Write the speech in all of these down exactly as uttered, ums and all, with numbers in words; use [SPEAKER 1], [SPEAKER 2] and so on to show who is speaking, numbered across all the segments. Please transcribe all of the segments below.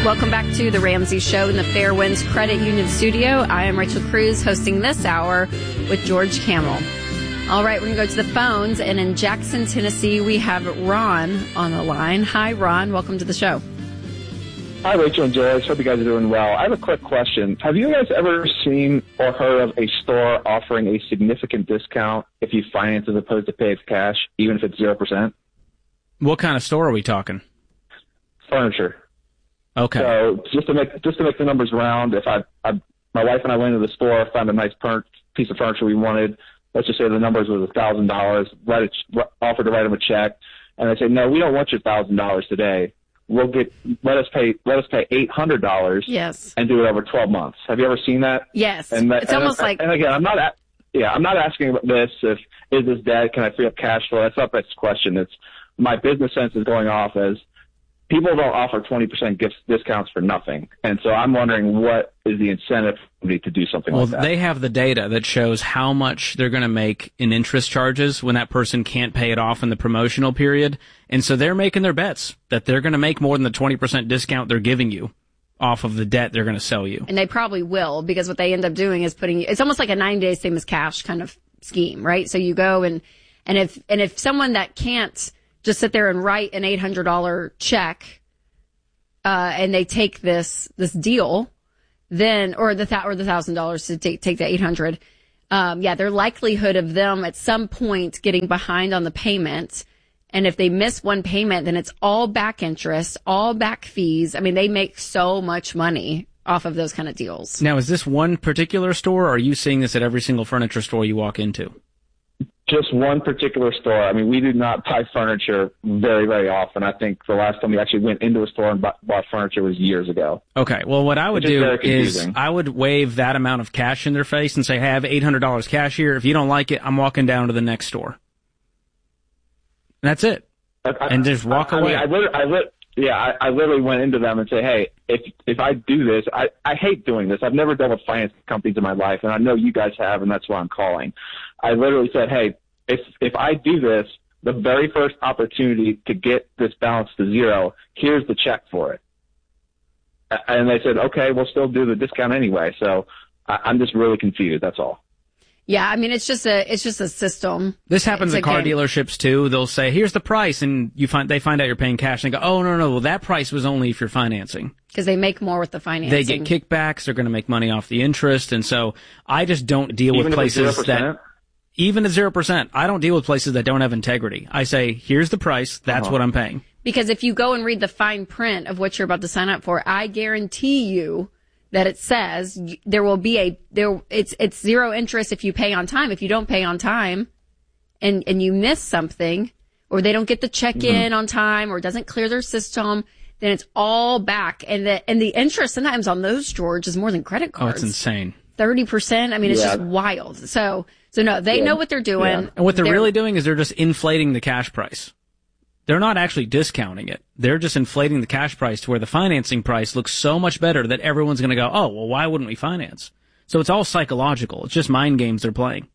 [SPEAKER 1] Welcome back to the Ramsey Show in the Fairwinds Credit Union studio. I am Rachel Cruz hosting this hour with George Kamel. All right, we're going to go to the phones, and in Jackson, Tennessee, we have Ron on the line. Hi, Ron. Welcome to the show.
[SPEAKER 2] Hi, Rachel and George. Hope you guys are doing well. I have a quick question. Have you guys ever seen or heard of a store offering a significant discount if you finance as opposed to pay with cash, even if it's zero percent?
[SPEAKER 3] What kind of store are we talking?
[SPEAKER 2] Furniture.
[SPEAKER 3] Okay.
[SPEAKER 2] So just to make just to make the numbers round, if I, I my wife and I went into the store, found a nice per- piece of furniture we wanted. Let's just say the numbers was a thousand dollars. Write a, offered to write them a check, and they say, no, we don't want your thousand dollars today. We'll get let us pay let us pay eight hundred dollars.
[SPEAKER 1] Yes.
[SPEAKER 2] And do it over twelve months. Have you ever seen that?
[SPEAKER 1] Yes.
[SPEAKER 2] And that,
[SPEAKER 1] it's
[SPEAKER 2] and,
[SPEAKER 1] almost
[SPEAKER 2] and,
[SPEAKER 1] like.
[SPEAKER 2] And again, I'm not. Yeah, I'm not asking about this. If is this debt? Can I free up cash flow? That's not the question. It's my business sense is going off as. People don't offer twenty percent gifts discounts for nothing. And so I'm wondering what is the incentive for me to do something
[SPEAKER 3] well,
[SPEAKER 2] like that?
[SPEAKER 3] Well, they have the data that shows how much they're going to make in interest charges when that person can't pay it off in the promotional period. And so they're making their bets that they're going to make more than the twenty percent discount they're giving you off of the debt they're going to sell you.
[SPEAKER 1] And they probably will, because what they end up doing is putting, it's almost like a ninety days same as cash kind of scheme, right? So you go and, and if, and if someone that can't just sit there and write an eight hundred dollars check, uh, and they take this, this deal, then, or the, or the thousand dollars to take, take the eight hundred, um, yeah, their likelihood of them at some point getting behind on the payment. And if they miss one payment, then it's all back interest, all back fees. I mean, they make so much money off of those kind of deals.
[SPEAKER 3] Now, is this one particular store, or are you seeing this at every single furniture store you walk into?
[SPEAKER 2] Just one particular store. I mean, we do not buy furniture very, very often. I think the last time we actually went into a store and bought, bought furniture was years ago.
[SPEAKER 3] Okay. Well, what I would do is I would wave that amount of cash in their face and say, hey, I have eight hundred dollars cash here. If you don't like it, I'm walking down to the next store. And that's it.
[SPEAKER 2] I, I,
[SPEAKER 3] and just walk
[SPEAKER 2] I,
[SPEAKER 3] away.
[SPEAKER 2] I, mean, I, lit- I lit- yeah, I, I literally went into them and say, hey, if if I do this, I, I hate doing this. I've never dealt with finance companies in my life, and I know you guys have, and that's why I'm calling. I literally said, hey, if if I do this, the very first opportunity to get this balance to zero, here's the check for it. And they said, okay, we'll still do the discount anyway. So I, I'm just really confused. That's all.
[SPEAKER 1] Yeah, I mean, it's just a it's just a system.
[SPEAKER 3] This happens
[SPEAKER 1] it's
[SPEAKER 3] at car
[SPEAKER 1] game.
[SPEAKER 3] dealerships too. They'll say, "Here's the price," and you find they find out you're paying cash, and they go, "Oh no, no, well that price was only if you're financing."
[SPEAKER 1] Because they make more with the financing.
[SPEAKER 3] They get kickbacks. They're going to make money off the interest, and so I just don't deal
[SPEAKER 2] Even
[SPEAKER 3] with places that even at zero percent. I don't deal with places that don't have integrity. I say, "Here's the price. That's
[SPEAKER 2] uh-huh.
[SPEAKER 3] what I'm paying."
[SPEAKER 1] Because if you go and read the fine print of what you're about to sign up for, I guarantee you that it says there will be a there it's it's zero interest if you pay on time. If you don't pay on time and and you miss something, or they don't get the check in mm-hmm. on time, or it doesn't clear their system, then it's all back. And the and the interest sometimes on those, George, is more than credit cards.
[SPEAKER 3] Oh, it's insane.
[SPEAKER 1] thirty percent. I mean, it's
[SPEAKER 2] yeah.
[SPEAKER 1] just wild. So so no, they yeah. know what they're doing.
[SPEAKER 3] Yeah. And what they're,
[SPEAKER 1] they're
[SPEAKER 3] really doing is they're just inflating the cash price. They're not actually discounting it. They're just inflating the cash price to where the financing price looks so much better that everyone's going to go, oh, well, why wouldn't we finance? So it's all psychological. It's just mind games they're playing.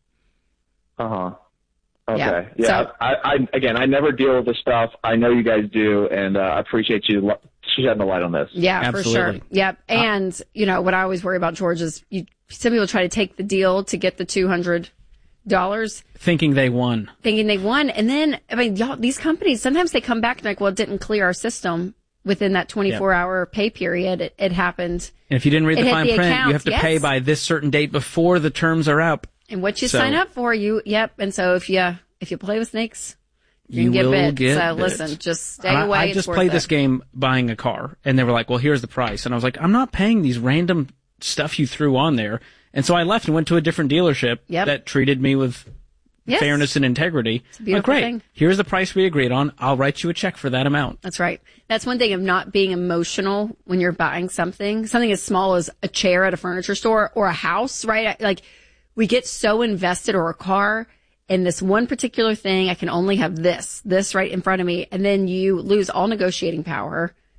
[SPEAKER 2] Uh-huh. Okay.
[SPEAKER 1] Yeah.
[SPEAKER 2] yeah.
[SPEAKER 1] So,
[SPEAKER 2] I, I, again, I never deal with this stuff. I know you guys do, and uh, I appreciate you shedding the light on this.
[SPEAKER 1] Yeah,
[SPEAKER 3] Absolutely.
[SPEAKER 1] for sure. Yep. And, uh, you know, what I always worry about, George, is you, some people try to take the deal to get the two hundred dollars.
[SPEAKER 3] Thinking they won.
[SPEAKER 1] Thinking they won. And then, I mean, y'all, these companies, sometimes they come back and like, well, it didn't clear our system within that twenty-four yep. hour pay period. It, it happened.
[SPEAKER 3] And if you didn't read the fine
[SPEAKER 1] the
[SPEAKER 3] print,
[SPEAKER 1] account,
[SPEAKER 3] you have to
[SPEAKER 1] yes.
[SPEAKER 3] pay by this certain date before the terms are up.
[SPEAKER 1] And what you
[SPEAKER 3] so,
[SPEAKER 1] sign up for, you, yep. And so if you, if you play with snakes, you,
[SPEAKER 3] you
[SPEAKER 1] can get
[SPEAKER 3] will
[SPEAKER 1] bit.
[SPEAKER 3] get
[SPEAKER 1] so
[SPEAKER 3] bit.
[SPEAKER 1] listen, just stay
[SPEAKER 3] I,
[SPEAKER 1] away.
[SPEAKER 3] I just played this
[SPEAKER 1] it.
[SPEAKER 3] game buying a car, and they were like, well, here's the price. And I was like, I'm not paying these random stuff you threw on there. And so I left and went to a different dealership
[SPEAKER 1] yep.
[SPEAKER 3] that treated me with yes. fairness and integrity.
[SPEAKER 1] It's a beautiful
[SPEAKER 3] like, great.
[SPEAKER 1] thing.
[SPEAKER 3] Here's the price we agreed on. I'll write you a check for that amount.
[SPEAKER 1] That's right. That's one thing of not being emotional when you're buying something. Something as small as a chair at a furniture store or a house, right? Like, we get so invested, or a car, in this one particular thing. I can only have this, this right in front of me. And then you lose all negotiating power.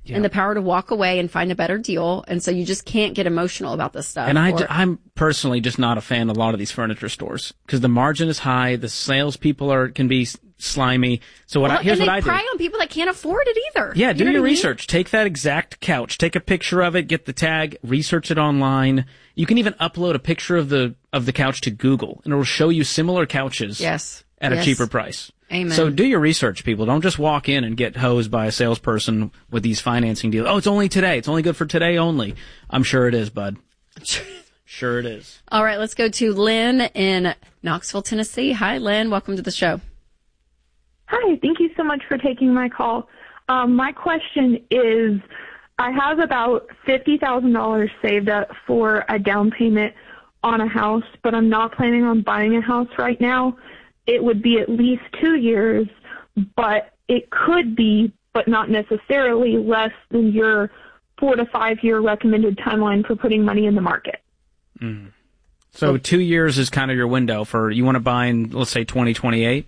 [SPEAKER 3] Yeah.
[SPEAKER 1] and the power to walk away and find a better deal. And so you just can't get emotional about this stuff.
[SPEAKER 3] And I,
[SPEAKER 1] or,
[SPEAKER 3] ju- I'm personally just not a fan of a lot of these furniture stores because the margin is high. The salespeople are can be s- slimy. So what
[SPEAKER 1] well,
[SPEAKER 3] I, here's
[SPEAKER 1] and
[SPEAKER 3] what
[SPEAKER 1] they
[SPEAKER 3] I do.
[SPEAKER 1] pry on people that can't afford it either.
[SPEAKER 3] Yeah,
[SPEAKER 1] You
[SPEAKER 3] do
[SPEAKER 1] know
[SPEAKER 3] your
[SPEAKER 1] what I mean?
[SPEAKER 3] research. Take that exact couch. Take a picture of it. Get the tag. Research it online. You can even upload a picture of the of the couch to Google, and it will show you similar couches.
[SPEAKER 1] Yes.
[SPEAKER 3] At
[SPEAKER 1] yes.
[SPEAKER 3] a cheaper price.
[SPEAKER 1] Amen.
[SPEAKER 3] So do your research, people. Don't just walk in and get hosed by a salesperson with these financing deals. Oh, it's only today. It's only good for today only. I'm sure it is, bud. Sure it is.
[SPEAKER 1] All right, let's go to Lynn in Knoxville, Tennessee. Hi, Lynn. Welcome to the show.
[SPEAKER 4] Hi, thank you so much for taking my call. Um, my question is, I have about fifty thousand dollars saved up for a down payment on a house, but I'm not planning on buying a house right now. It would be at least two years, but it could be, but not necessarily, less than your four to five year recommended timeline for putting money in the market.
[SPEAKER 3] Mm. So two years is kind of your window for, you want to buy in, let's say, twenty twenty-eight?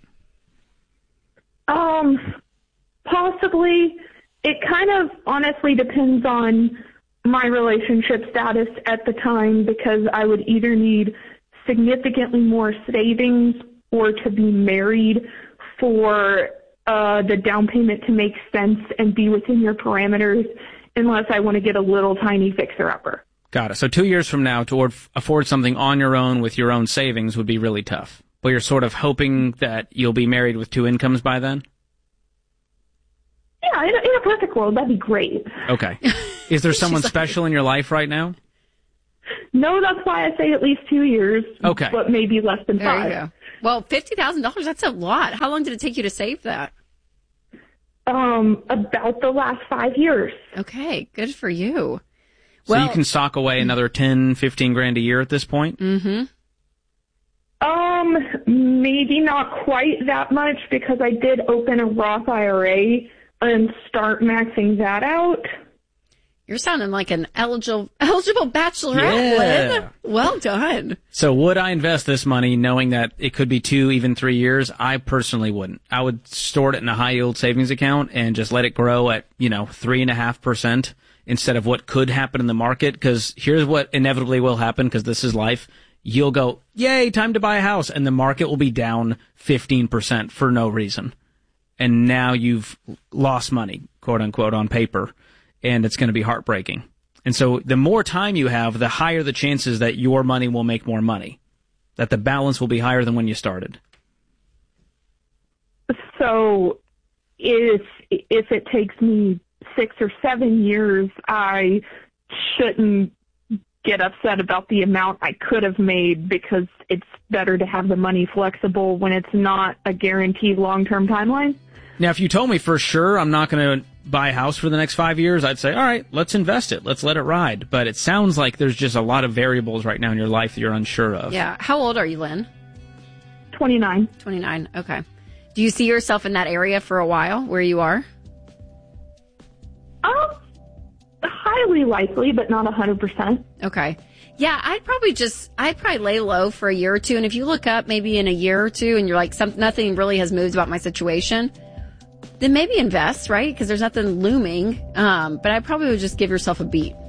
[SPEAKER 4] Um, possibly. It kind of honestly depends on my relationship status at the time, because I would either need significantly more savings or to be married for uh, the down payment to make sense and be within your parameters, unless I want to get a little tiny fixer-upper.
[SPEAKER 3] Got it. So two years from now, to afford something on your own with your own savings would be really tough. But you're sort of hoping that you'll be married with two incomes by then?
[SPEAKER 4] Yeah, in a, in a perfect world, that'd be great.
[SPEAKER 3] Okay. Is there someone special in your life right now?
[SPEAKER 4] No, that's why I say at least two years.
[SPEAKER 3] Okay.
[SPEAKER 4] But maybe less than
[SPEAKER 1] There
[SPEAKER 4] five.
[SPEAKER 1] you go. Well, fifty thousand dollars, that's a lot. How long did it take you to save that?
[SPEAKER 4] Um, about the last five years.
[SPEAKER 1] Okay, good for you.
[SPEAKER 3] So
[SPEAKER 1] Well,
[SPEAKER 3] you can sock away another ten, fifteen grand a year at this point?
[SPEAKER 1] Mm-hmm.
[SPEAKER 4] Um, maybe not quite that much, because I did open a Roth I R A and start maxing that out.
[SPEAKER 1] You're sounding like an eligible eligible bachelorette,
[SPEAKER 3] Yeah.
[SPEAKER 1] Lynn. Well done.
[SPEAKER 3] So would I invest this money knowing that it could be two, even three years? I personally wouldn't. I would store it in a high yield savings account and just let it grow at, you know, three and a half percent instead of what could happen in the market. Because here's what inevitably will happen, because this is life. You'll go, yay, time to buy a house. And the market will be down fifteen percent for no reason. And now you've lost money, quote unquote, on paper. And it's going to be heartbreaking. And so the more time you have, the higher the chances that your money will make more money, that the balance will be higher than when you started.
[SPEAKER 4] So if if it takes me six or seven years, I shouldn't get upset about the amount I could have made, because it's better to have the money flexible when it's not a guaranteed long-term timeline.
[SPEAKER 3] Now, if you told me for sure I'm not going to buy a house for the next five years, I'd say, all right, let's invest it. Let's let it ride. But it sounds like there's just a lot of variables right now in your life that you're unsure of.
[SPEAKER 1] Yeah. How old are you, Lynn?
[SPEAKER 4] twenty-nine.
[SPEAKER 1] twenty-nine. Okay. Do you see yourself in that area for a while, where you are?
[SPEAKER 4] Um, highly likely, but not one hundred percent.
[SPEAKER 1] Okay. Yeah, I'd probably just, I'd probably lay low for a year or two. And if you look up maybe in a year or two and you're like, some, nothing really has moved about my situation, then maybe invest, right? Because there's nothing looming. Um, but I probably would just give yourself a beat.